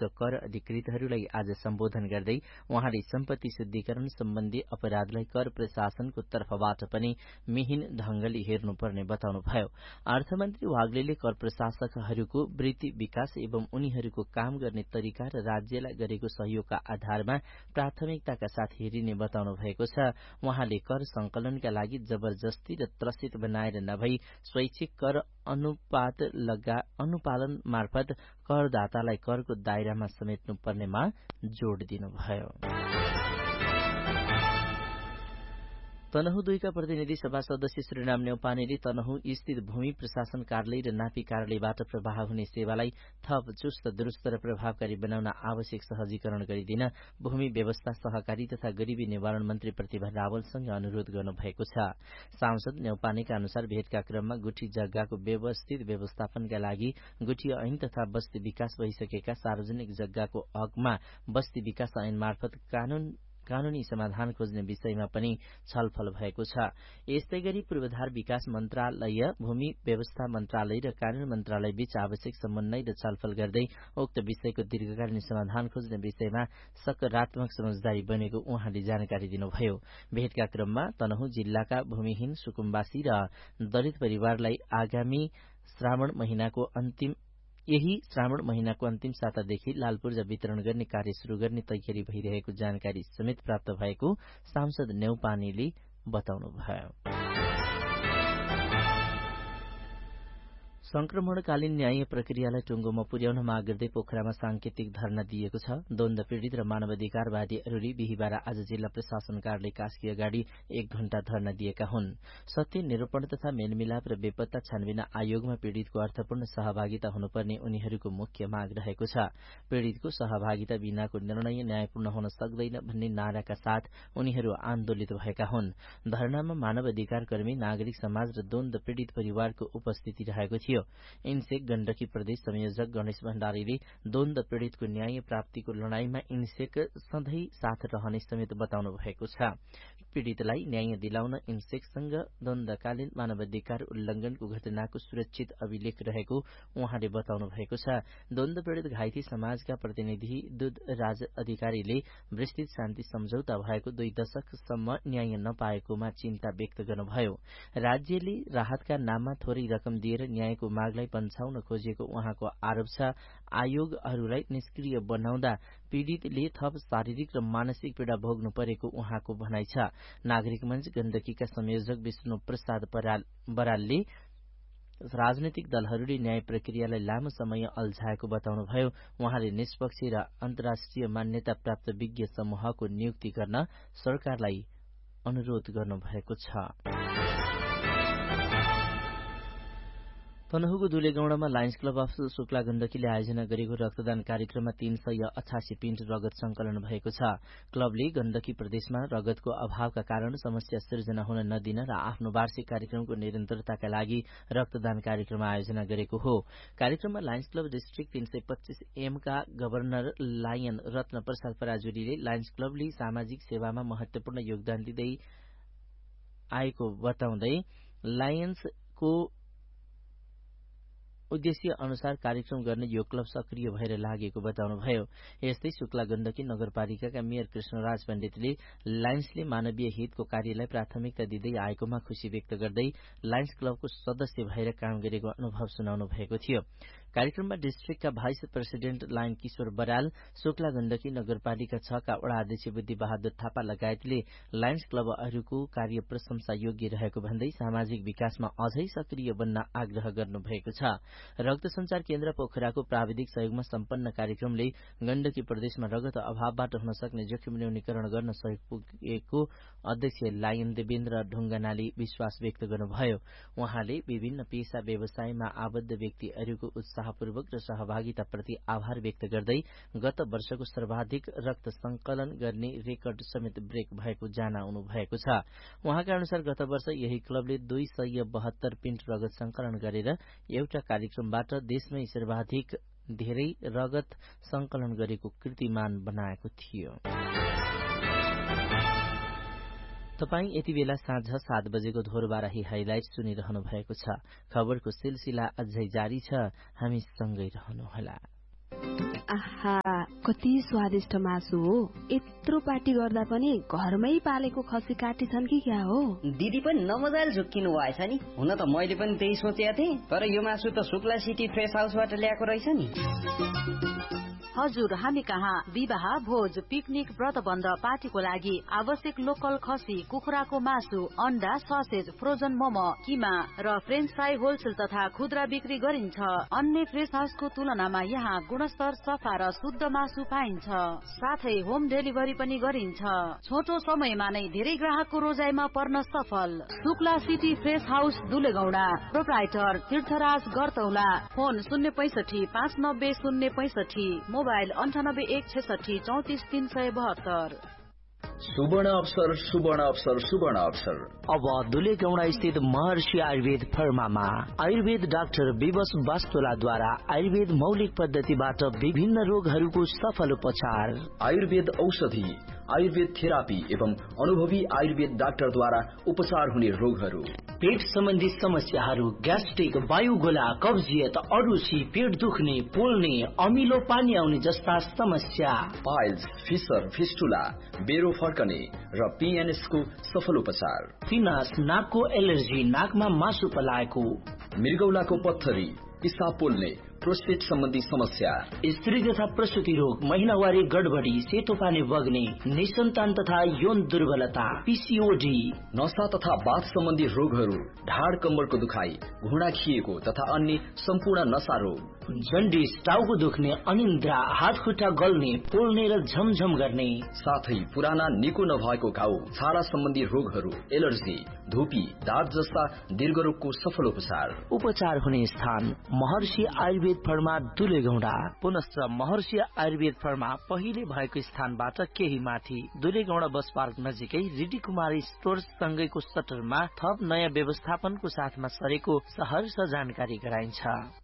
संयुक्त कर अधिकृतहरूलाई आज सम्बोधन गर्दै उहाँले सम्पत्ति शुद्धिकरण सम्बन्धी अपराधलाई कर प्रशासनको तर्फबाट पनि मिहिन ढंगले हेर्नुपर्ने बताउनुभयो। अर्थमन्त्री वाग्लेले कर प्रशासकहरूको वृत्ति विकास एवं उनीहरूको काम गर्ने तरिका र राज्यलाई गरेको सहयोगका आधारमा प्राथमिकताका साथ हेरिने बताउनु भएको छ। उहाँले कर संकलनका लागि जबरजस्ती र त्रसित बनाएर नभई स्वैच्छिक कर अनुपालन मार्फत करदातालाई करको दायरामा समेट्नु पर्नेमा जोड़ दिनुभयो। तनहु 2 का प्रतिनिधि सभा सदस्य श्रीराम न्यौपानेले तनहु स्थित भूमि प्रशासन कार्यालय र नापी कार्यालयबाट प्रवाह हुने सेवालाई थप चुस्त दुरुस्त र प्रभावकारी बनाउन आवश्यक सहजीकरण गरिदिन भूमि व्यवस्था सहकारी तथा गरीबी निवारण मन्त्री प्रतिभा रावलसँग अनुरोध गर्नुभएको छ। सांसद न्यौपानेका अनुसार भेटका क्रममा गुठी जग्गाको व्यवस्थित व्यवस्थापनका लागि गुठी ऐन तथा बस्ती विकास भइसकेका सार्वजनिक जग्गाको हकमा बस्ती विकास ऐन मार्फत कानूनी समाधान खोज्ने विषयमा पनि छलफल भएको छ। यस्तै गरी पूर्वाधार विकास मन्त्रालय, भूमि व्यवस्था मन्त्रालय र कानून मन्त्रालय बीच आवश्यक समन्वय र छलफल गर्दै उक्त विषयको दीर्घकालीन समाधान खोज्ने विषयमा सकारात्मक समझदारी बनेको उहाँले जानकारी दिनुभयो। भेटका क्रममा तनहु जिल्लाका भूमिहीन सुकुम्बासी र दलित परिवारलाई आगामी यही श्रावण महिनाको अन्तिम सातादेखि लाल पूर्जा वितरण गर्ने कार्य शुरू गर्ने तयारी भइरहेको जानकारी समेत प्राप्त भएको सांसद न्यौपानेले बताउनुभयो। संक्रमणकालीन न्याय प्रक्रियालाई टुंगोमा पुर्याउन माग गर्दै पोखरामा सांकेतिक धरना दिएको छ। द्वन्द पीड़ित र मानवाधिकारवादीहरूले बिहीबार आज जिल्ला प्रशासन कार्यालय कास्की अगाडि 1 घण्टा धरना दिएका हुन्। सत्य निरूपण तथा मेलमिलाप र बेपत्ता छानबिन आयोगमा पीड़ितको अर्थपूर्ण सहभागिता हुनुपर्ने उनीहरूको मुख्य माग रहेको छ। पीड़ितको सहभागिता बिनाको निर्णय न्यायपूर्ण हुन सक्दैन भन्ने नाराका साथ उनीहरू आन्दोलित भएका हुन्। धरनामा मानवाधिकार कर्मी, नागरिक समाज र द्वन्द पीड़ित परिवारको उपस्थिति रहेको थियो। इन्सेक गण्डकी प्रदेश संयोजक गणेश भण्डारीले द्वन्द पीड़ितको न्याय प्राप्तिको लड़ाईमा इन्सेक सधैं साथ रहने समेत बताउनु भएको छ। पीड़ितलाई न्याय दिलाउन इन्सेकसँग द्वन्दकालीन मानवाधिकार उल्लंघनको घटनाको सुरक्षित अभिलेख रहेको उहाँले बताउनु भएको छ। द्वन्द पीड़ित घाइते समाजका प्रतिनिधि दुधराज अधिकारीले विस्तृत शान्ति सम्झौता भएको 2 दशकसम्म न्याय नपाएकोमा चिन्ता व्यक्त गर्नुभयो। राज्यले राहतका नाममा थोरै रकम दिएर न्यायको मागलाई पन्छाउन खोजेको उहाँको आरोप छ। आयोगहरूलाई निष्क्रिय बनाउँदा पीड़ितले थप शारीरिक र मानसिक पीड़ा भोग्नु परेको उहाँको भनाइ छ। नागरिक मञ्च गण्डकीका संयोजक विष्णु प्रसाद बरालले राजनैतिक दलहरूले न्याय प्रक्रियालाई लामो समय अल्झाएको बताउनुभयो। उहाँले निष्पक्ष र अन्तर्राष्ट्रिय मान्यता प्राप्त विज्ञ समूहको नियुक्ति गर्न सरकारलाई अनुरोध गर्नुभएको छ। तनहुको दुलेगौंडामा लायन्स क्लब अफ शुक्ला गण्डकीले आयोजना गरेको रक्तदान कार्यक्रममा 388 पिण्ड रगत संकलन भएको छ। क्लबले गण्डकी प्रदेशमा रगतको अभावका कारण समस्या सिर्जना हुन नदिन र आफ्नो वार्षिक कार्यक्रमको निरन्तरताका लागि रक्तदान कार्यक्रम आयोजना गरेको हो। कार्यक्रममा लायन्स क्लब डिस्ट्रिक्ट 325 एम का गभर्नर लायन रत्न प्रसाद पराजुलीले लायन्स क्लबले सामाजिक सेवामा महत्वपूर्ण योगदान दिँदै आएको बताउँदै लायन्सको उद्देश्य अनुसार कार्यक्रम गर्ने यो क्लब सक्रिय भएर लागेको बताउनुभयो। यस्तै शुक्ला गण्डकी नगरपालिकाका मेयर कृष्णराज पण्डितले लायन्सले मानवीय हितको कार्यलाई प्राथमिकता दिँदै आएकोमा खुशी व्यक्त गर्दै लायन्स क्लबको सदस्य भएर काम गरेको अनुभव सुनाउनु भएको थियो। कार्यक्रममा डिस्ट्रिक्टका भाइस प्रेसिडेन्ट लायन किशोर बराल, शुक्ला गण्डकी नगरपालिका 6 का वडा अध्यक्ष बुद्धि बहादुर थापा लगायतले लायन्स क्लबहरूको कार्य प्रशंसा योग्य रहेको भन्दै सामाजिक विकासमा अझै सक्रिय बन्न आग्रह गर्नुभएको छ। रक्त संचार केन्द्र पोखराको प्राविधिक सहयोगमा सम्पन्न कार्यक्रमले गण्डकी प्रदेशमा रगत अभावबाट हुन सक्ने जोखिम न्यूनीकरण गर्न सहयोग पुगेको अध्यक्ष लायन देवेन्द्र ढुङ्गानाले विश्वास व्यक्त गर्नुभयो। उहाँले विभिन्न पेशा व्यवसायमा आबद्ध व्यक्तिहरूको उत्साहपूर्वक र सहभागिताप्रति आभार व्यक्त गर्दै गत वर्षको सर्वाधिक रक्त संकलन गर्ने रेकर्ड समेत ब्रेक भएको जनाउनु भएको छ। उहाँका अनुसार गत वर्ष यही क्लबले 272 पिण्ड रगत संकलन गरेर एउटा कार्यक्रमबाट देशमै सर्वाधिक धेरै रगत संकलन गरेको कीर्तिमान बनाएको थियो। तपाई यति बेला साँझ 7 बजेको धोरबाराही हाइलाइट सुनिरहनु भएको छ। खबरको सिलसिला अझै जारी छ, हामी सँगै रहनुहोला। आहा, कति स्वादिष्ट मासु हो। यत्रो पार्टी गर्दा पनि घरमै पालेको खसी काटी छन् कि क्या हो? दिदी पनि नमजाले झुक्किनु भएछ नि। हुन त मैले पनि त्यही सोचेको थिएँ, तर यो मासु त शुक्ला सिटी फ्रेस हाउसबाट ल्याएको रहेछ नि। हजुर, हामी कहाँ विवाह, भोज, पिकनिक, व्रतबन्ध, पार्टीको लागि आवश्यक लोकल खसी, कुखुराको मासु, अन्डा, ससेज, फ्रोजन मोमो, किमा र फ्रेन्च फ्राई होलसेल तथा खुद्रा बिक्री गरिन्छ। अन्य फ्रेस हाउसको तुलनामा यहाँ गुणस्तर, सफा र शुद्ध मासु पाइन्छ। साथै होम डेलिभरी पनि गरिन्छ। छोटो समयमा नै धेरै ग्राहकको रोजाइमा पर्न सफल। Shukla city fresh house, दुलेगौडा। Proprietor तीर्थराज गरतौला। Phone 065 590 065, mobile 98 166 34 372। सुवर्ण अवसर, सुवर्ण अवसर, सुवर्ण अवसर। अब दुलेगौडा स्थित महर्षि आयुर्वेद फर्मामा आयुर्वेद डाक्टर विवश वास्तोलाद्वारा आयुर्वेद मौलिक पद्धतिबाट विभिन्न रोगहरूको सफल उपचार। आयुर्वेद औषधि, आयुर्वेद थेरापी एवं अनुभवी आयुर्वेद डाक्टरद्वारा उपचार हुने रोगहरू, पेट सम्बन्धी समस्याहरू, ग्यास्ट्रिक, वायुगोला, कब्जियत, अरुसी, पेट दुख्ने, पोल्ने, अमिलो पानी आउने जस्ता समस्या, पाइल्स, फिसर, फिस्टुला, बेरो फर्कने र PNS को सफल उपचार, सिनस, नाकको एलर्जी, नाकमा मासु पलाएको, मृगौलाको पत्थरी, पिसाब पोल्ने, प्रोस्टेट सम्बन्धी समस्या, स्त्री तथा प्रसूति रोग, महिनावारी गडबडी, सेतो पानी बग्ने, निसन्तान तथा यौन दुर्बलता, PCOD, नसा तथा बाथ सम्बन्धी रोगहरू, ढाड कम्मरको दुखाइ, घुँडा खिएको तथा अन्य सम्पूर्ण नसा रोग, जन्डिस, टाउको दुख्ने, अनिन्द्रा, हात खुट्टा गल्ने, पोल्ने र झमझम गर्ने, साथै पुराना निको नभएको घाउ, छाला सम्बन्धी रोगहरू, एलर्जी, धुपी, दाँत जस्ता दीर्घरोगको सफल उपचार हुने स्थान महर्षि आयुर्वेद फर्मा, दुलेगौडा। पुनश्च महर्षि आयुर्वेद फर्मा पहिले भएको स्थानबाट केही माथि दुलेगौडा बस पार्क नजिकै रिडी कुमारी स्टोर्स सँगैको सटरमा थप नयाँ व्यवस्थापनको साथमा सरेको सहर्ष जानकारी गराइन्छ।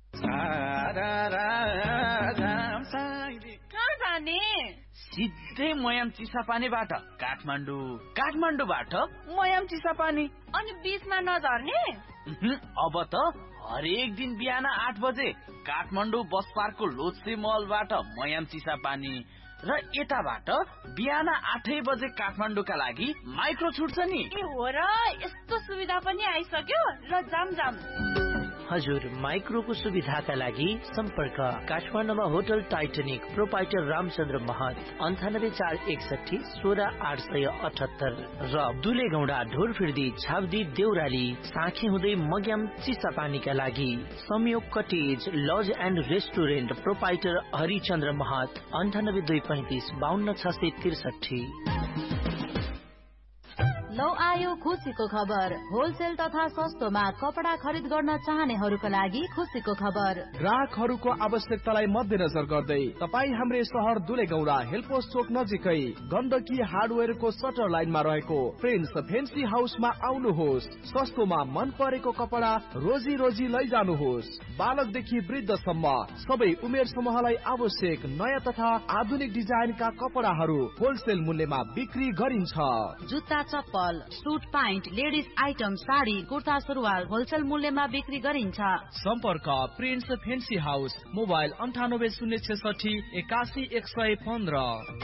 कहाँ जाने? सिधै मयाम चिसापानीबाट काठमाडौँ, काठमाडौँबाट मयाम चिसापानी, अनि बीचमा नझर्ने? अब त हरेक दिन बिहान 8 बजे काठमाडौँ बस पार्कको लोत्से मलबाट मयाम चिसापानी र यताबाट बिहान 8 बजे काठमाडौँका लागि माइक्रो छुट्छ नि। ए हो र, यस्तो सुविधा पनि आइसक्यो। ल जाम जाम। हजुर, माइक्रोको सुविधाका लागि सम्पर्क काठमाडौँमा होटल टाइटनिक, प्रोपाइटर रामचन्द्र महत, 98 461 16 878 र दुलेगौडा ढोरफिर्दी, छाब्दी, देउराली, साँखे हुँदै मग्याम चिसापानीका लागि संयोग cottage laws and restaurant, proprietor Harichandra महत, 98 235 52 663। लौ आयो खुसीको खबर। होलसेल तथा सस्तोमा कपडा खरिद गर्न चाहनेहरूका लागि खुसीको खबर। ग्राहकहरूको आवश्यकतालाई मध्यनजर गर्दै तपाईँ हाम्रै सहर दुलेगौडा हेलपोस्ट चोक नजिकै गण्डकी हार्डवेयरको सटर लाइनमा रहेको प्रिन्स फेन्सी हाउसमा आउनुहोस्। सस्तोमा मन परेको कपडा रोजी रोजी लैजानुहोस्। बालकदेखि वृद्धसम्म सबै उमेर समूहलाई आवश्यक नयाँ तथा आधुनिक डिजाइनका कपडाहरू होलसेल मूल्यमा बिक्री गरिन्छ। जुत्ता, चप्पल, suit, pant, ladies item, sari, kurta, सुरुवाल होलसेल मूल्यमा बिक्री गरिन्छ। सम्पर्क प्रिन्स फेन्सी हाउस, मोबाइल 98 066 81 115।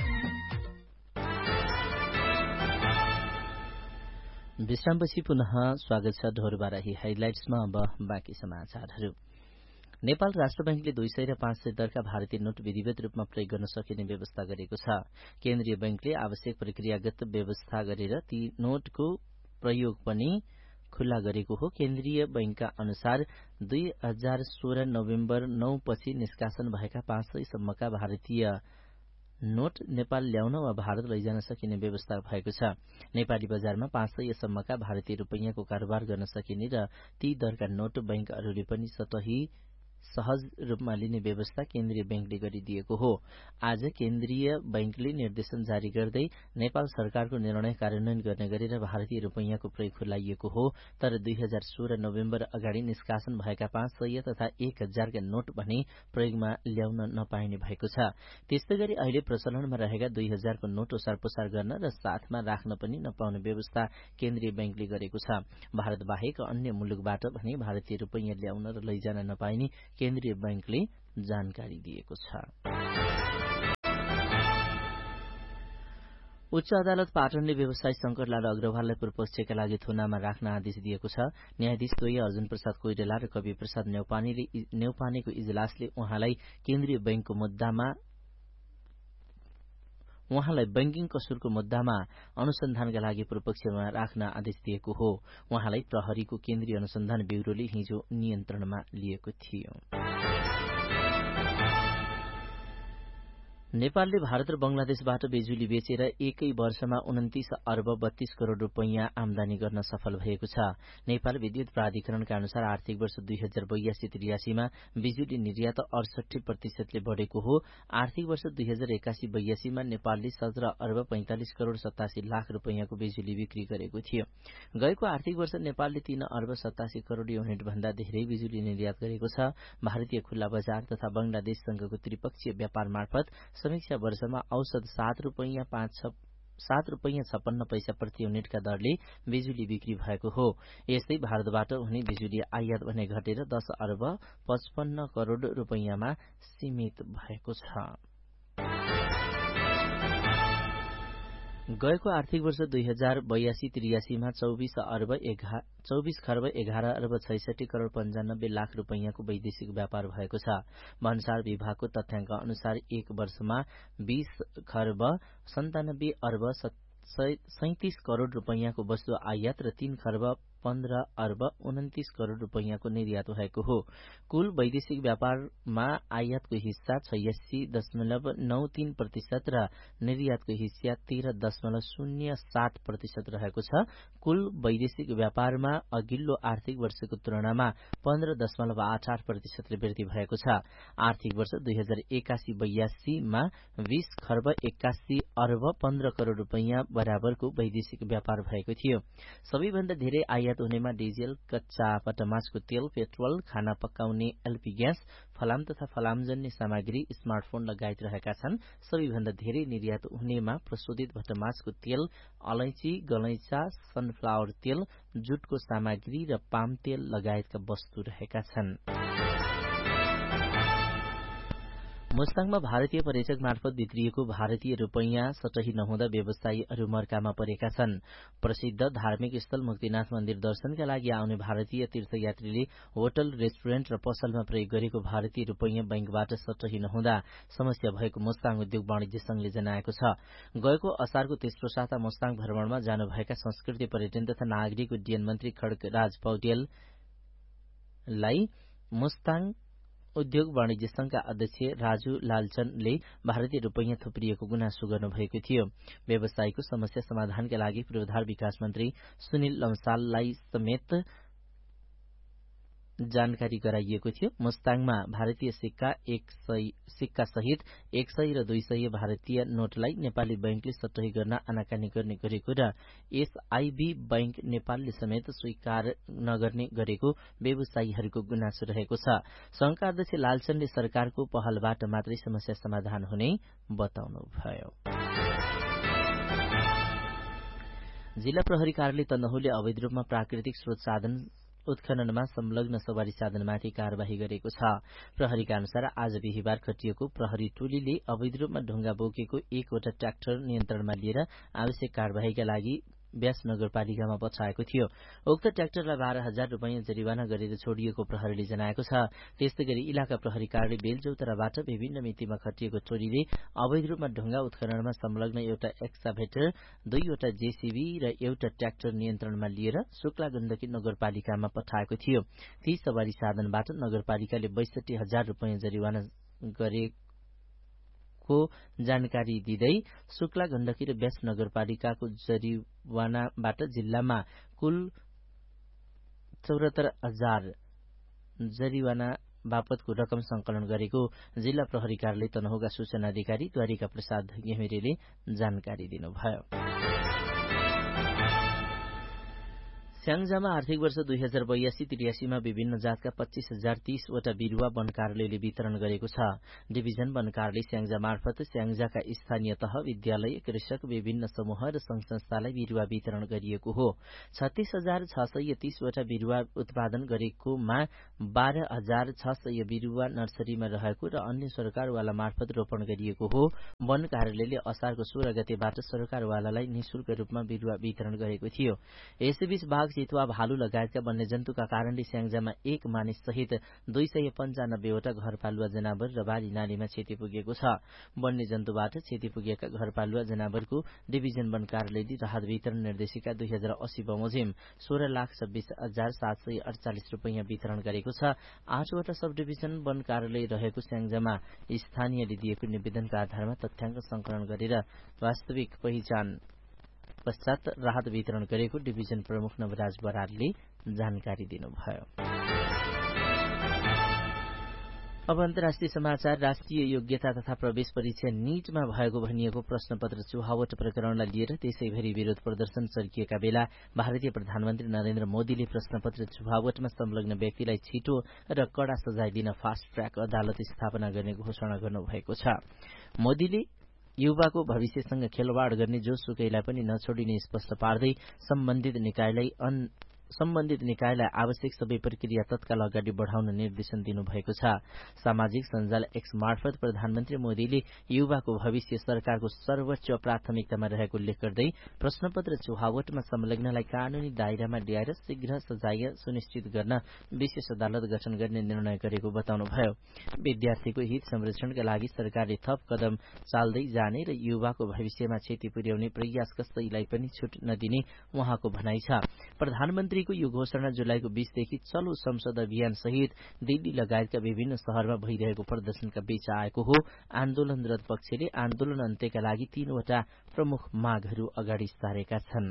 विश्रामपछि पुनः स्वागत छ ढोरबाराही हाइलाइट्समा। अब बाँकी समाचारहरू। नेपाल राष्ट्र बैंकले 200 र 500 दरका भारतीय नोट विधिवत रूपमा प्रयोग गर्न सकिने व्यवस्था गरेको छ। केन्द्रीय बैंकले आवश्यक प्रक्रियागत व्यवस्था गरेर ती नोटको प्रयोग पनि खुल्ला गरेको हो। केन्द्रीय बैंकका अनुसार 2016 नोभेम्बर 9 पछि निष्कासन भएका 500 सम्मका भारतीय नोट नेपाल ल्याउन वा भारत लैजान सकिने व्यवस्था भएको छ। नेपाली बजारमा 500 सम्मका भारतीय रुपैयाँको कारोबार गर्न सकिने र ती दरका नोट बैंकहरूले पनि सहज रूपमा लिने व्यवस्था केन्द्रीय बैंकले गरिदिएको हो। आज केन्द्रीय बैंकले निर्देशन जारी गर्दै नेपाल सरकारको निर्णय कार्यान्वयन गर्ने गरेर भारतीय रुपैयाँको प्रयोग खुलाइएको हो। तर 2016 नोभेम्बर अगाडि निष्कासन भएका 500 तथा 1000 का नोट भने प्रयोगमा ल्याउन नपाइने भएको छ। त्यस्तै गरी अहिले प्रचलनमा रहेका 2000 को नोट ओसार पोसार गर्न र साथमा राख्न पनि नपाउने व्यवस्था केन्द्रीय बैंकले गरेको छ। भारत बाहेक अन्य मुलुकबाट भने भारतीय रुपैयाँ ल्याउन र लैजान नपाइने केन्द्रीय बैंकले जानकारी दिएको छ। उच्च अदालत पाटनले व्यवसाय शंकर लाल अग्रवाललाई पूर्वपक्षका लागि थुनामा राख्न आदेश दिएको छ। न्यायाधीश द्वय अर्जुन प्रसाद कोइराला र कवि प्रसाद न्यौपानेको इजलासले उहाँलाई बैंकिङ कसुरको मुद्दामा अनुसन्धानका लागि पूर्वपक्षमा राख्न आदेश दिएको हो। उहाँलाई प्रहरीको केन्द्रीय अनुसन्धान ब्यूरोले हिजो नियन्त्रणमा लिएको थियो। नेपालले भारत र बंगलादेशबाट बिजुली बेचेर एकै वर्षमा 29 अर्ब 32 करोड़ रूपैयाँ आमदानी गर्न सफल भएको छ। नेपाल विद्युत प्राधिकरणका अनुसार आर्थिक वर्ष 2082-83 मा बिजुली निर्यात 68% बढ़ेको हो। आर्थिक वर्ष 2081-82 मा नेपालले 17 अर्ब 45 करोड़ 87 लाख रूपैयाँको बिजुली बिक्री गरेको थियो। गएको आर्थिक वर्ष नेपालले 3 अर्ब 87 करोड़ युनिट भन्दा धेरै बिजुली निर्यात गरेको छ। भारतीय खुल्ला बजार तथा बंगलादेशसँगको त्रिपक्षीय व्यापार मार्फत समीक्षा वर्षमा औसत 7 रुपैयाँ 56 पैसा प्रति युनिटका दरले बिजुली बिक्री भएको हो। यस्तै भारतबाट हुने बिजुली आयात भने घटेर 10 अर्ब 55 करोड़ रूपैयाँमा सीमित भएको छ। गएको आर्थिक वर्ष 2082-83 मा 24 खर्ब 11 अर्ब 66 करोड़ 95 लाख रूपैयाँको वैदेशिक व्यापार भएको छ। भन्सार विभागको तथ्याङ्क अनुसार एक वर्षमा 20 खर्ब 97 अर्ब 37 करोड़ रूपैयाँको वस्तु आयात र 3 खर्ब 15 अर्ब 29 करोड़ रूपैयाँको निर्यात भएको हो। कुल वैदेशिक व्यापारमा आयातको हिस्सा 86.93% र निर्यातको हिस्सा 13.07% रहेको छ। कुल वैदेशिक व्यापारमा अघिल्लो आर्थिक वर्षको तुलनामा 15.88% वृद्धि भएको छ। आर्थिक वर्ष 2081-82 मा 20 खर्ब 81 अर्ब 15 करोड़ रूपैयाँ बराबरको वैदेशिक व्यापार भएको थियो। सबैभन्दा धेरै आयात हुनेमा डिजेल, कच्चा पटमासको तेल, पेट्रोल, खाना पकाउने एलपी ग्यास, फलाम तथा फलामजन्य सामग्री, स्मार्टफोन लगायत रहेका छन्। सबैभन्दा धेरै निर्यात हुनेमा प्रशोधित भटमासको तेल, अलैंची, गलैंचा, सनफ्लावर तेल, जुटको सामग्री र पाम तेल लगायतका वस्तु रहेका छन्। मुस्ताङमा भारतीय पर्यटक मार्फत भित्रिएको भारतीय रूपैयाँ सटही नहुँदा व्यवसायीहरू मर्कामा परेका छन्। प्रसिद्ध धार्मिक स्थल मुक्तिनाथ मन्दिर दर्शनका लागि आउने भारतीय तीर्थयात्रीले होटल, रेस्टुरेन्ट र पसलमा प्रयोग गरेको भारतीय रूपैयाँ बैंकबाट सटही नहुँदा समस्या भएको मुस्ताङ उद्योग वाणिज्य संघले जनाएको छ। गएको असारको तेस्रो साता मुस्ताङ भ्रमणमा जानुभएका संस्कृति पर्यटन तथा नागरिक उड्डयन मन्त्री खड्गराज पौडेललाई मुस्ताङ उद्योग वाणिज्य संघका अध्यक्ष राजु लालचन्दले भारतीय रूपैयाँ थुप्रिएको गुनासो गर्नुभएको थियो। व्यवसायको समस्या समाधानका लागि पूर्वाधार विकास मन्त्री सुनिल लम्साललाई समेत जानकारी गराइएको थियो। मुस्ताङमा भारतीय सिक्का सहित 100 र 200 भारतीय नोटलाई नेपाली बैंकले सट्टही गर्न आनाकानी गर्ने गरेको र एसआईबी बैंक नेपालले समेत स्वीकार नगर्ने गरेको व्यवसायीहरूको गुनासो रहेको छ। संघका अध्यक्ष लालचन्दले सरकारको पहलबाट मात्रै समस्या समाधान हुने बताउनुभयो। जिल्ला प्रहरी कार्यालय तनहुले अवैध रूपमा प्राकृतिक स्रोत साधन उत्खननमा संलग्न सवारी साधनमाथि कार्यवाही गरेको छ। प्रहरीका अनुसार आज बिहिबार खटिएको प्रहरी टोलीले अवैध रूपमा ढुङ्गा बोकेको 1वटा ट्र्याक्टर नियन्त्रणमा लिएर आवश्यक कार्यवाहीका लागि व्यास नगरपालिकामा पठाएको थियो। उक्त ट्र्याक्टरलाई 12,000 रुपैयाँ जरिवाना गरेर छोडिएको प्रहरीले जनाएको छ। त्यस्तै गरी इलाका प्रहरी कार्यालय बेलचौताराबाट विभिन्न मितिमा खटिएको टोलीले अवैध रूपमा ढुङ्गा उत्खननमा संलग्न एउटा एक्साभेटर, 2वटा जेसीबी र एउटा ट्र्याक्टर नियन्त्रणमा लिएर शुक्ला गण्डकी नगरपालिकामा पठाएको थियो। ती सवारी साधनबाट नगरपालिकाले 62,000 रुपैयाँ जरिवाना गरेको जानकारी दिँदै शुक्ला गण्डकी र व्यास नगरपालिकाको जरिवानाबाट जिल्लामा कुल 74,000 जरिवाना बापतको रकम संकलन गरेको जिल्ला प्रहरी कार्यालय तनहुका सूचना अधिकारी द्वारिका प्रसाद घिमिरेले जानकारी दिनुभयो। स्याङ्जामा आर्थिक वर्ष 2082-83 मा विभिन्न जातका 25,030 वटा बिरुवा वन कार्यालयले वितरण गरेको छ। डिभिजन वन कार्यालय स्याङ्जा मार्फत स्याङ्जाका स्थानीय तह, विद्यालय, कृषक, विभिन्न समूह र संघ-संस्थालाई बिरुवा वितरण गरिएको हो। 36,630 वटा बिरुवा उत्पादन गरेकोमा 12,600 बिरुवा नर्सरीमा रहेको र अन्य सरकारवाला मार्फत रोपण गरिएको हो। वन कार्यालयले असारको 16 गतेबाट सरकारवालालाई निशुल्क रूपमा बिरुवा वितरण गरेको थियो। यसैबीच बाघ, चितुवा, भालु लगायतका वन्यजन्तुका कारणले स्याङ्जामा एक मानिस सहित 295 वटा घरपालुवा जनावर र बाली नालीमा क्षति पुगेको छ। वन्यजन्तुबाट क्षति पुगेका घरपालुवा जनावरको डिभिजन वन कार्यालयले राहत वितरण निर्देशिका 2080 बमोजिम 16,26,748 रुपैयाँ वितरण गरेको छ। 8 वटा सब डिभिजन वन कार्यालय रहेको स्याङ्जामा स्थानीयले दिएको निवेदनका आधारमा तथ्याङ्क संकलन गरेर वास्तविक पहिचान पश्चात राहत वितरण गरेको डिभिजन प्रमुख नवराज बरालले जानकारी दिनुभयो। अब अन्तर्राष्ट्रिय समाचार। राष्ट्रिय योग्यता तथा प्रवेश परीक्षा नीटमा भएको भनिएको प्रश्नपत्र चुहावट प्रकरणलाई लिएर त्यसैभरि विरोध प्रदर्शन चर्किएका बेला भारतीय प्रधानमन्त्री नरेन्द्र मोदीले प्रश्नपत्र चुहावटमा संलग्न व्यक्तिलाई छिटो र कड़ा सजाय दिन फास्ट ट्र्याक अदालत स्थापना गर्ने घोषणा गर्नुभएको छ। मोदीले युवाको भविष्यसँग खेलवाड़ गर्ने जोसुकैलाई पनि नछोडिने स्पष्ट पार्दै सम्बन्धित निकायलाई आवश्यक सबै प्रक्रिया तत्काल अगाडि बढ़ाउन निर्देशन दिनुभएको छ। सामाजिक सञ्जाल एक्स मार्फत प्रधानमन्त्री मोदीले युवाको भविष्य सरकारको सर्वोच्च प्राथमिकतामा रहेको उल्लेख गर्दै प्रश्नपत्र चुहावटमा संलग्नलाई कानूनी दायरामा ल्याएर शीघ्र सजाय सुनिश्चित गर्न विशेष अदालत गठन गर्ने निर्णय गरेको बताउनुभयो। विद्यार्थीको हित संरक्षणका लागि सरकारले थप कदम चाल्दै जाने र युवाको भविष्यमा क्षति पुर्याउने प्रयास कसैलाई पनि छुट नदिने उहाँको भनाइ छ। प्रधानमन्त्रीको यो घोषणा जुलाईको 20 देखि चलो संसद अभियान सहित दिल्ली लगायतका विभिन्न शहरमा भइरहेको प्रदर्शनका बीच आएको हो। आन्दोलनरत पक्षले आन्दोलन अन्त्यका लागि 3 वटा प्रमुख मागहरू अगाडि सारेका छन्।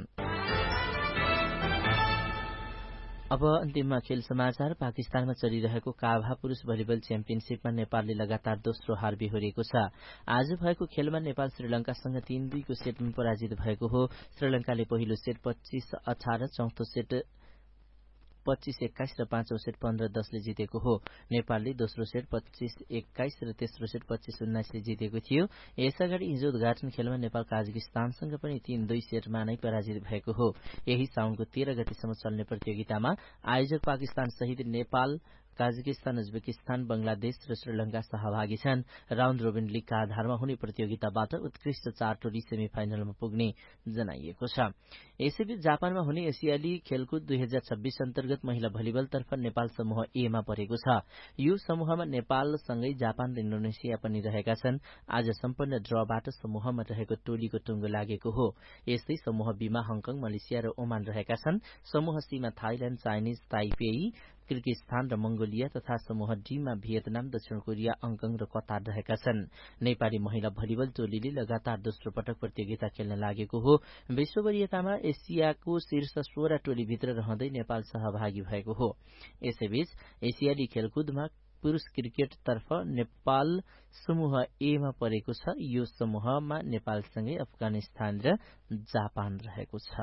अब अन्तिममा खेल समाचार। पाकिस्तानमा चलिरहेको काभा पुरूष भलिबल च्याम्पियनशीपमा नेपालले लगातार दोस्रो हार बेहोरेको छ। आज भएको खेलमा नेपाल श्रीलंकासँग 3-2 को सेटमा पराजित भएको हो। श्रीलंकाले पहिलो सेट 25-18, चौथो सेट 25-21 र पाँचौं सेट 15-10 ले जितेको हो। नेपालले दोस्रो सेट 25-21 र तेस्रो सेट 25-19 ले जितेको थियो। यसअगाडि हिजो उद्घाटन खेलमा नेपाल काजाकिस्तानसँग पनि 3-2 सेटमा नै पराजित भएको हो। यही साउनको 13 गतेसम्म चल्ने प्रतियोगितामा आयोजक पाकिस्तान सहित नेपाल, काजाकिस्तान, उज्बेकिस्तान, बंगलादेश र श्रीलंका सहभागी छन्। राउण्ड रोबिन लीगका आधारमा हुने प्रतियोगिताबाट उत्कृष्ट 4 टोली सेमिफाइनलमा पुग्ने जनाइएको छ। यसैबीच जापानमा हुने एसियाली खेलकुद 2026 अन्तर्गत महिला भलिबलतर्फ नेपाल समूह ए मा परेको छ। यो समूहमा नेपालसँगै जापान र इन्डोनेसिया पनि रहेका छन्। आज सम्पन्न ड्रबाट समूहमा रहेको टोलीको टुङ्गो लागेको हो। यस्तै समूह बी मा हङकङ, मलेसिया र ओमान रहेका छन्। समूह सी मा थाइल्याण्ड, चाइनिज ताइपेई, किर्गिस्तान र मंगोलिया तथा समूह डी मा भियतनाम, दक्षिण कोरिया, हङकङ र कतार रहेका छन्। नेपाली महिला भलिबल टोलीले लगातार दोस्रो पटक प्रतियोगिता खेल्न लागेको हो। विश्व वरियतामा एसियाको शीर्ष 16 टोलीभित्र रहँदै नेपाल सहभागी भएको हो। यसैबीच एसियाली खेलकुदमा पुरूष क्रिकेटतर्फ नेपाल समूह ए मा परेको छ। यो समूहमा नेपालसँगै अफगानिस्तान र जापान रहेको छ।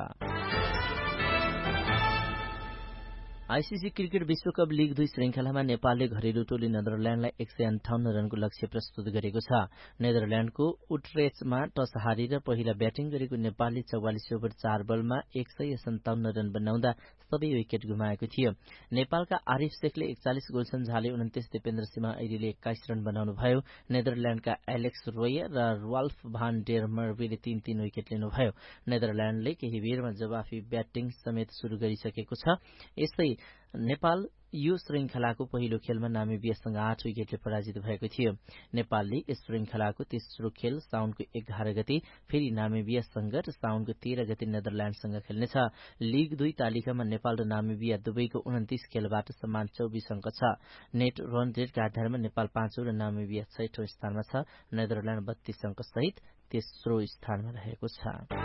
आईसीसी क्रिकेट विश्वकप लीग 2 श्रृंखलामा नेपालले घरेलु टोली नेदरल्याण्डलाई 158 रनको लक्ष्य प्रस्तुत गरेको छ। नेदरल्याण्डको उट्रेचमा टस हारेर पहिला ब्याटिङ गरेको नेपालले 44 ओभर 4 बलमा 157 रन बनाउँदा सबै विकेट गुमाएको थियो। नेपालका आरिफ शेखले 41 गोल सम्झाले 29, दिपेन्द्र सिंह ऐरीले 21 रन बनाउनुभयो। नेदरल्याण्डका एलेक्स रोय र राल्फ भान डेर मर्वेले 3-3 विकेट लिनुभयो। नेदरल्याण्डले केही बेरमा जवाफी ब्याटिङ समेत शुरू गरिसकेको छ। यस्तै नेपाल यो श्रृंखलाको पहिलो खेलमा नामिबियासँग 8 विकेटले पराजित भएको थियो। नेपालले यस श्रृंखलाको तेस्रो खेल साउनको 11 गते फेरि नामिबियासँग र साउनको 13 गते नेदरल्याण्डसँग खेल्नेछ। लीग 2 तालिकामा नेपाल र नामिबिया दुवैको 29 खेलबाट समान 24 अङ्क छ। नेट रन रेटका आधारमा नेपाल 5औं र नामिबिया 6औं स्थानमा छ। नेदरल्याण्ड 32 अङ्क सहित तेस्रो स्थानमा रहेको छ।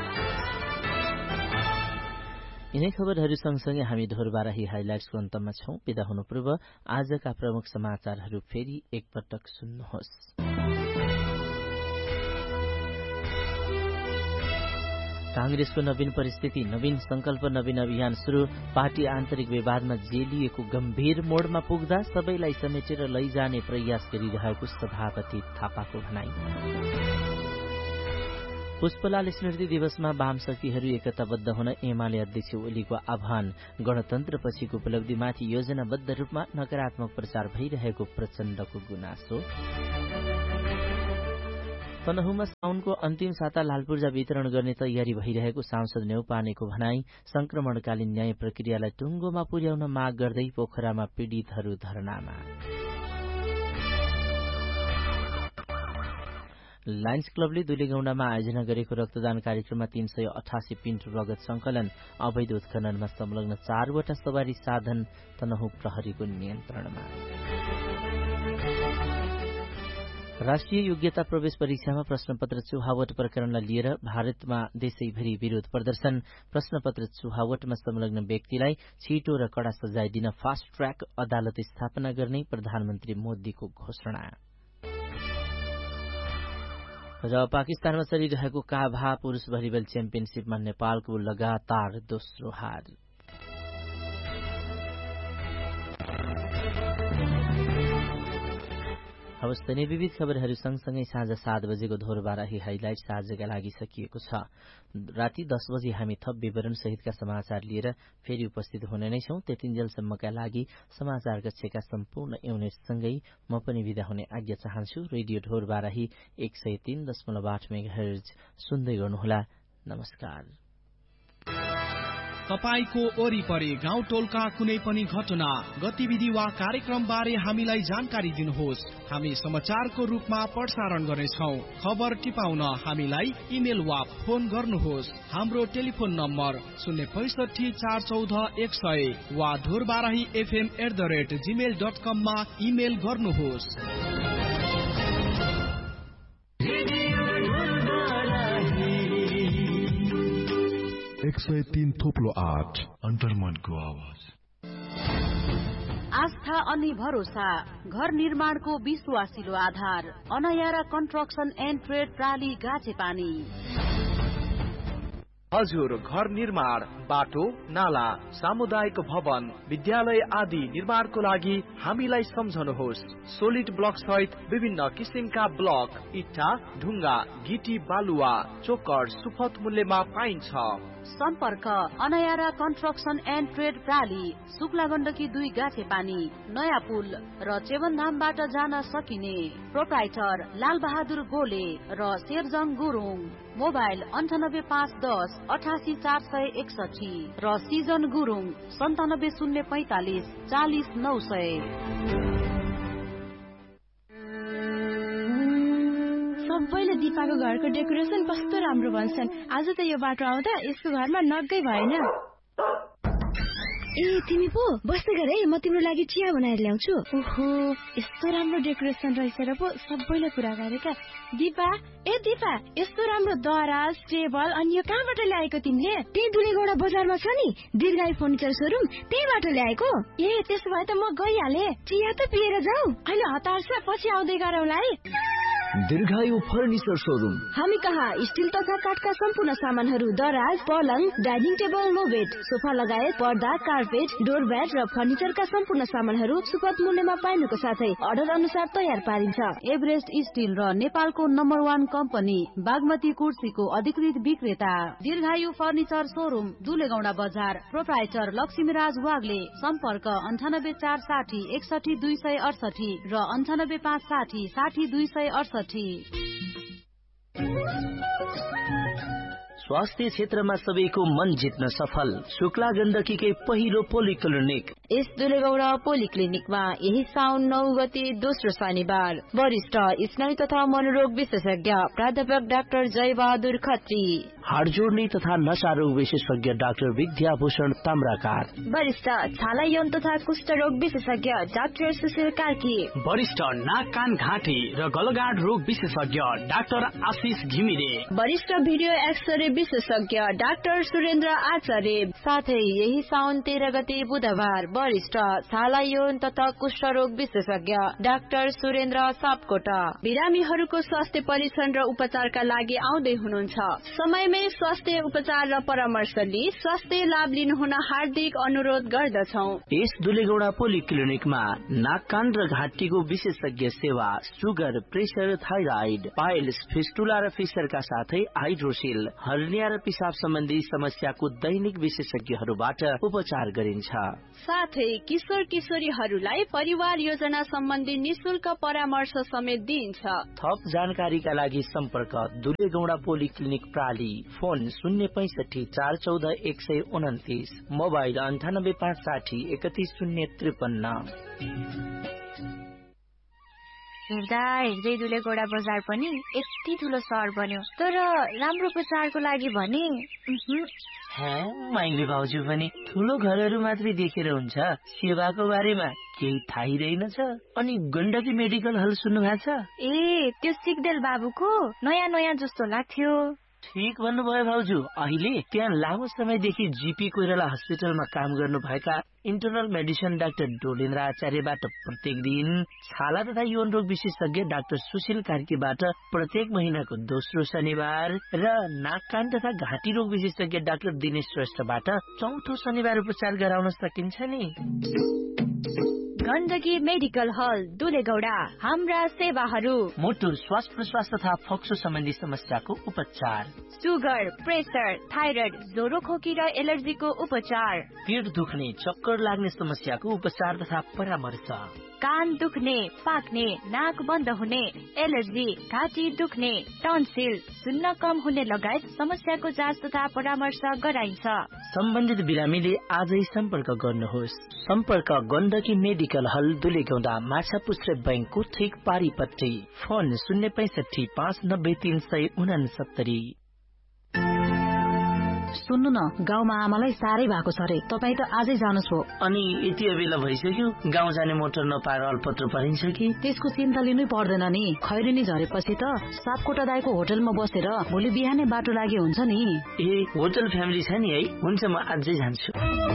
यिनै खबरहरू सँगसँगै हामी दोहोरबाराही हाइलाइट्सको अन्तमा छौं। बिदा हुनु पूर्व आजका प्रमुख समाचारहरू फेरि एकपटक सुन्नुहोस्। कांग्रेसको नवीन परिस्थिति, नवीन संकल्प, नवीन अभियान सुरु। पार्टी आन्तरिक विवादमा जेलिएको गम्भीर मोडमा पुग्दा सबैलाई समेटेर लैजाने प्रयास गरिरहेको सभापति थापाको भनाई। पुष्पलाल स्मृति दिवसमा वाम शक्तिहरू एकताबद्ध हुन एमाले अध्यक्ष ओलीको आह्वान। गणतन्त्रपछिको उपलब्धिमाथि योजनाबद्ध रूपमा नकारात्मक प्रचार भइरहेको प्रचण्डको गुनासो। तनहुमा साउनको अन्तिम साता लालपूर्जा वितरण गर्ने तयारी भइरहेको सांसद नेउपानेको भनाई। संक्रमणकालीन न्याय प्रक्रियालाई टुङ्गोमा पुर्याउन माग गर्दै पोखरामा पीडितहरू धरनामा। लायन्स क्लबले दुलेगौंडामा आयोजना गरेको रक्तदान कार्यक्रममा 388 पिन्ट रगत संकलन। अवैध उत्खननमा संलग्न 4वटा सवारी साधन तनहु प्रहरीको नियन्त्रणमा। राष्ट्रिय योग्यता प्रवेश परीक्षामा प्रश्नपत्र चुहावट प्रकरणलाई लिएर भारतमा देशैभरि विरोध प्रदर्शन। प्रश्नपत्र चुहावटमा संलग्न व्यक्तिलाई छिटो र कड़ा सजाय दिन फास्ट ट्र्याक अदालत स्थापना गर्ने प्रधानमन्त्री मोदीको घोषणा। र पाकिस्तानमा चलिरहेको काभा पुरुष भलिबल च्याम्पियनशीपमा नेपालको लगातार दोस्रो हार। हवस् त नै विविध खबरहरू सँगसँगै साँझ 7 बजेको धोरबाराही हाइलाइट साँझका लागि सकिएको छ। राति 10 बजे हामी थप विवरण सहितका समाचार लिएर फेरि उपस्थित हुने नै छौं। त्यतिन्जेलसम्मका लागि समाचार कक्षका सम्पूर्ण युनिटसँगै म पनि विदा हुने आज्ञा चाहन्छु। रेडियो धोरबाराही 103.8 मेगाहर्ज सुन्दै गर्नुहोला। नमस्कार। तपाईको वरिपरि गाउँ टोलका कुनै पनि घटना, गतिविधि वा कार्यक्रम बारे हामीलाई जानकारी दिनुहोस्। हामी समाचारको रूपमा प्रसारण गर्नेछौं। खबर टिपाउन हामीलाई इमेल वा फोन गर्नुहोस्। हाम्रो टेलिफोन नम्बर 065 414 100 वा dhurbarahifm@gmail.com मा इमेल गर्नुहोस्। 103.8 अन्तर्मनको आवाज। आस्था अनि भरोसा, घर निर्माणको विश्वासिलो आधार। अनयारा कन्स्ट्रक्सन एन्ड ट्रेड प्राली गाछेपानी। हजुर, घर निर्माण, बाटो, नाला, सामुदायिक भवन, विद्यालय आदि निर्माणको लागि हामीलाई सम्झनुहोस्। सोलिड ब्लक सहित विभिन्न किसिमका ब्लक, इट्टा, ढुङ्गा, गिटी, बालुवा, चोकर सुपथ मूल्यमा पाइन्छ। सम्पर्क अनयारा construction and trade प्राली, Shukla Gandaki 2 गाछेपानी, नयाँ पुल र चेवनधामबाट जान सकिने। प्रोप्राइटर लाल बहादुर गोले र शेरजङ गुरुङ। मोबाइल 98510 88461 र सिजन गुरुङ 97045 40900। सबैले दिपाको घरको डेकोरेसन कस्तो राम्रो भन्छन्। आज त यो बाटो आउँदा यसको घरमा नगै भएन। ए तिमी पो बस्दै गर है, म तिम्रो लागि चिया बनाएर ल्याउँछु। ओहो, यस्तो राम्रो डेकोरेसन रहेछ र पो सबैले कुरा गरेका। दिपा, ए दिपा, यस्तो राम्रो दराज, टेबल अनि यो कहाँबाट ल्याएको तिमीले? त्यही दुलेगौडा बजारमा छ नि दीर्घायु फर्निचर सोरुम, त्यहीबाट ल्याएको। ए त्यसो भए त म गइहाले। चिया त पिएर जाऊ। अहिले हतार छ, पछि आउँदै गरौँला है। दीर्घायु फर्निचर सोरुम। हामी कहाँ स्टिल तथा काठका सम्पूर्ण सामानहरू, दराज, पलङ, डाइनिङ टेबल, नोबेट, सोफा लगायत पर्दा, कार्पेट, डोरब्याट र फर्निचरका सम्पूर्ण सामानहरू सुपथ मूल्यमा पाइनुको साथै अर्डर अनुसार तयार पारिन्छ। एभरेस्ट स्टिल र नेपालको नम्बर 1 कम्पनी बागमती कुर्सीको अधिकृत विक्रेता दीर्घायु फर्निचर सोरुम, दुलेगौंडा बजार। प्रोप्राइटर लक्ष्मीराज वाग्ले। सम्पर्क 98460 61268 र 98560 60268। स्वास्थ्य क्षेत्रमा सबैको मन जित्न सफल शुक्ला गण्डकीकै पहिलो पोलिक्लिनिक यस दुलेगौडा पोलिक्लिनिकमा यही साउन 9 गते दोस्रो शनिबार वरिष्ठ स्नायु तथा मनोरोग विशेषज्ञ प्राध्यापक डाक्टर जय बहादुर खत्री, हाड जोड्ने तथा नशा रोग विशेषज्ञ डाक्टर विद्याभूषण ताम्राकार, वरिष्ठ छाला यौन तथा कुष्ठ रोग विशेषज्ञ डाक्टर सुशील कार्की, वरिष्ठ नाक कान घाँटी र गलगाड रोग विशेषज्ञ डाक्टर आशिष घिमिरे, वरिष्ठ भिडियो एक्सरे विशेषज्ञ डाक्टर सुरेन्द्र आचार्य। साथै यही साउन 13 गते बुधबार वरिष्ठ छाला यौन तथा कुष्ठरोग विशेषज्ञ डाक्टर सुरेन्द्र सापकोटा। बिरामीहरूको स्वास्थ्य परीक्षण र उपचारका लागि आउँदै हुनुहुन्छ। समयमै स्वास्थ्य उपचार र परामर्श लिई स्वास्थ्य लाभ लिनुहुन हार्दिक अनुरोध गर्दछौ। यस दुलेगौडा पोलिक्लिनिकमा नाक कान र घाँटीको विशेषज्ञ सेवा, sugar, pressure, thyroid, piles, fistula र फिसरका साथै हाइड्रोसिल, हर्निया र पिसाब सम्बन्धी समस्याको दैनिक विशेषज्ञहरूबाट उपचार गरिन्छ। साथै किशोर किशोरीहरूलाई परिवार योजना सम्बन्धी निशुल्क परामर्श समेत दिइन्छ। थप जानकारीका लागि सम्पर्क दुलेगौडा पोलिक्लिनिक प्राली, फोन 065 414 129, मोबाइल 98 560 31 053। हेर्दा हेर्दै दुलेगौडा बजार पनि यति ठुलो सहर बन्यो, तर राम्रो प्रचारको लागि भने माइली भाउजू पनि ठुलो घरहरू मात्रै देखेर हुन्छ, सेवाको बारेमा केही थाहै रहेनछ। अनि गण्डकी मेडिकल हल सुन्नु भएको छ? ए, त्यो सिग्देल बाबुको नयाँ नयाँ जस्तो लाग्थ्यो। ठीक भन्नुभयो भाउजू। अहिले त्यहाँ लामो समयदेखि जीपी कोइराला हस्पिटलमा काम गर्नुभएका इन्टरनल मेडिसिन डाक्टर डोलेन्द्र आचार्यबाट प्रत्येक दिन, छाला तथा यौन रोग विशेषज्ञ डाक्टर सुशील कार्कीबाट प्रत्येक महिनाको दोस्रो शनिबार र नाक कान तथा घाँटी रोग विशेषज्ञ डाक्टर दिनेश श्रेष्ठबाट चौथो शनिबार उपचार गराउन सकिन्छ नि। गण्डकी मेडिकल हल दुलेगौडा। हाम्रा सेवाहरू: मुटु, श्वास प्रश्वास तथा फोक्सो सम्बन्धी समस्याको उपचार, सुगर, प्रेसर, थाइराइड, ज्वरो खोकी र एलर्जीको उपचार, पेट दुख्ने, चक्कर लाग्ने समस्याको उपचार तथा परामर्श, कान दुख्ने, पाक्ने, नाक बन्द हुने, एलर्जी, घाँटी दुख्ने, टन्सिल, सुन्न कम हुने लगायत समस्याको जाँच तथा परामर्श गराइन्छ। सम्बन्धित बिरामीले आजै सम्पर्क गर्नुहोस्। सम्पर्क गण्डकी मेडिकल हल दुलेगौडा, माछापुच्छ्रे बैंकको ठीक पारिपट्टि, फोन 065 590 369। सुन्नु न, गाउँमा आमालाई साह्रै भएको छ रे, तपाईँ त आजै जानुहोस् हो। अनि यति बेला भइसक्यो, गाउँ जाने मोटर नपाएर अल्पत्र परिन्छ कि? त्यसको चिन्ता लिनै पर्दैन नि। खैरेनी झरेपछि त सापकोटा दाइको होटलमा बसेर भोलि बिहानै बाटो लागि हुन्छ नि। ए, होटल फ्यामिली छ नि है? हुन्छ, म आजै जान्छु।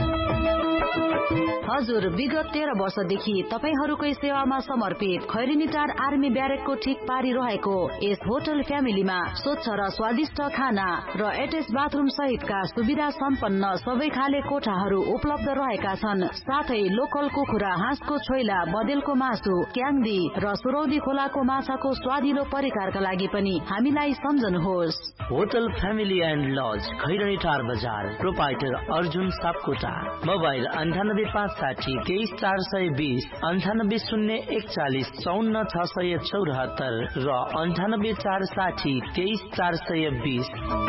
हजुर, विगत 13 वर्षदेखि तपाईहरूकै सेवामा समर्पित खैरेनी टार आर्मी ब्यारेकको ठीक पारी रहेको यस होटल फ्यामिलीमा स्वच्छ र स्वादिष्ट खाना र एटेच बाथरुम सहितका सुविधा सम्पन्न सबै खाले कोठाहरू उपलब्ध रहेका छन्। साथै लोकल कुखुरा, हाँसको छोइला, बदेलको मासु, क्याङ्दी र सुरौदी खोलाको माछाको स्वादिलो परिकारका लागि पनि हामीलाई सम्झनुहोस्। Hotel family and lodge, Khaireni टार बजार, प्रोपाइटर अर्जुन सापकोटा, मोबाइल 98 560 23 420, 98 041 54 674 र 98 460 23 420।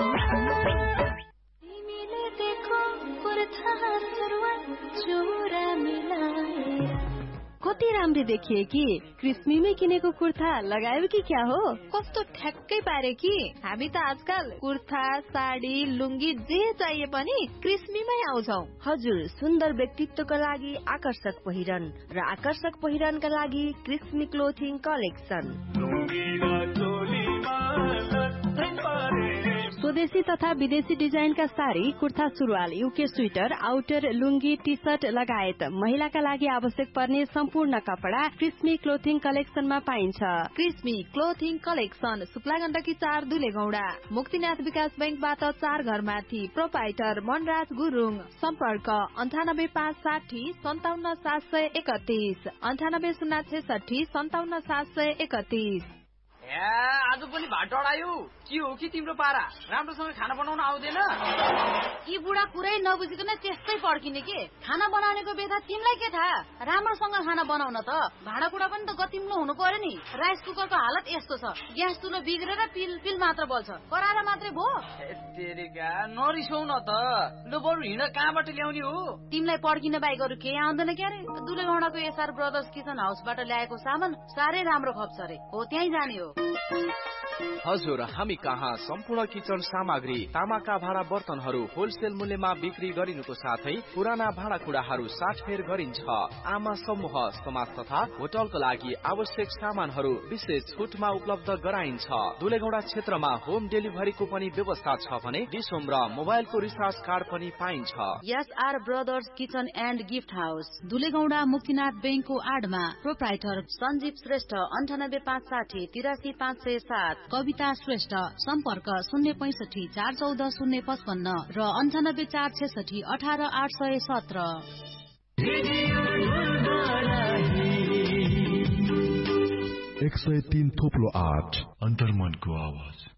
कति राम्रो देखिए कि क्रिस्मीमै किनेको कुर्ता लगायो कि क्या हो? कस्तो ठ्याक्कै पारे कि हामी त आजकल कुर्ता, साडी, लुङ्गी जे चाहिए पनि क्रिस्मीमै आउँछौ। हजुर, सुन्दर व्यक्तित्वका लागि आकर्षक पहिरन र आकर्षक पहिरनका लागि क्रिस्मी क्लोथिङ कलेक्सन। स्वदेशी तथा विदेशी डिजाइनका साडी, कुर्ता, सुरुवाल, युके स्वेटर, आउटर, लुङ्गी, टी सर्ट लगायत महिलाका लागि आवश्यक पर्ने सम्पूर्ण कपडा क्रिस्मी क्लोथिङ कलेक्सनमा पाइन्छ। क्रिस्मी क्लोथिङ कलेक्सन, शुक्ला गण्डकी 4 दुलेगौडा, मुक्तिनाथ विकास बैंकबाट 4 घर माथि, प्रोपाइटर मनराज गुरुङ। सम्पर्क 98 560 57 731, 98 066 57 731। आज पनि भात डढायो। के हो कि तिम्रो पारा? राम्रोसँग खाना बनाउन आउँदैन? यी बुढा कुरै नबुझिकन त्यस्तै पर्खिने के? खाना बनाउनेको बेथा तिमीलाई के थाहा? राम्रोसँग खाना बनाउन त भाँडाकुँडा पनि त गतिम्लो हुनु पर्यो नि। राइस कुकरको हालत यस्तो छ, ग्यास चुलो बिग्रेर पिल मात्र बल्छ, कराएर मात्रै भो। तेरेका नरिसौ न त, ल बरु हिँड कहाँबाट ल्याउने हो? तिमीलाई पर्खिन बाहेक अरू केही आउँदैन क्यारे? दुलेगौडाको एसआर ब्रदर्स किचन हाउसबाट ल्याएको सामान साह्रै राम्रो खप्छ रे, हो त्यहीँ जाने हो। हजुर, हामी कहाँ सम्पूर्ण किचन सामग्री, तामाका भाँडा बर्तनहरू होलसेल मूल्यमा बिक्री गरिनुको साथै पुराना भाँडाकुँडाहरू 60 फेर गरिन्छ। आमा समूह, समाज तथा होटलको लागि आवश्यक सामानहरू विशेष छुटमा उपलब्ध गराइन्छ। दुलेगौडा क्षेत्रमा होम डेलिभरीको पनि व्यवस्था छ भने डिसोम र मोबाइलको रिचार्ज कार्ड पनि पाइन्छ। SR brothers kitchen and gift house, दुलेगौडा Muktinath बैंकको आडमा। प्रोप्राइटर सञ्जीव श्रेष्ठ, 98560 83507। कविता श्रेष्ठ, सम्पर्क 065 414 055 र 98 466 18 817। 103.8 अन्तर्मनको आवाज।